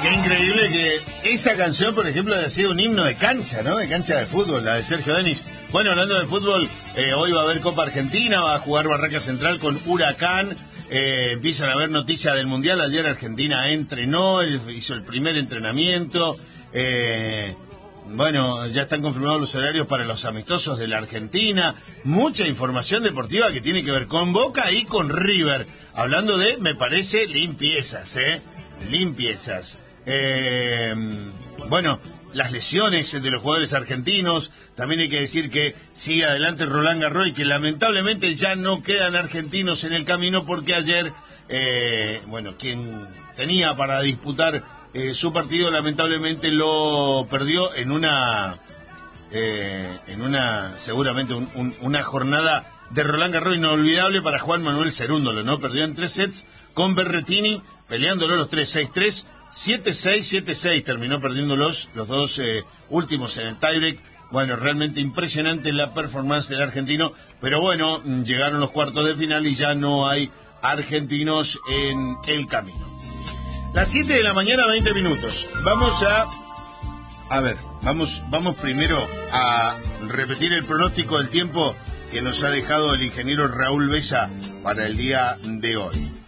Qué increíble que esa canción, por ejemplo, haya sido un himno de cancha, ¿no? De cancha de fútbol, la de Sergio Denis. Bueno, hablando de fútbol, hoy va a haber Copa Argentina, va a jugar Barraca Central con Huracán. Empiezan a haber noticias del Mundial. Ayer Argentina entrenó, hizo el primer entrenamiento. Bueno, ya están confirmados los horarios para los amistosos de la Argentina. Mucha información deportiva que tiene que ver con Boca y con River. Hablando de, me parece, limpiezas, limpiezas. Bueno, las lesiones de los jugadores argentinos. También hay que decir que sigue adelante Roland Garros y que lamentablemente ya no quedan argentinos en el camino porque ayer, bueno, quien tenía para disputar su partido lamentablemente lo perdió en una seguramente una jornada de Roland Garros inolvidable para Juan Manuel Cerúndolo, ¿no? Perdió en 3 sets con Berrettini, peleándolo los 3, 6-3, 7-6, 7-6, terminó perdiendo los dos últimos en el tiebreak. Bueno, realmente impresionante la performance del argentino, pero bueno, llegaron los cuartos de final y ya no hay argentinos en el camino. Las 7 de la mañana, 20 minutos. Vamos a ver, vamos primero a repetir el pronóstico del tiempo que nos ha dejado el ingeniero Raúl Besa para el día de hoy.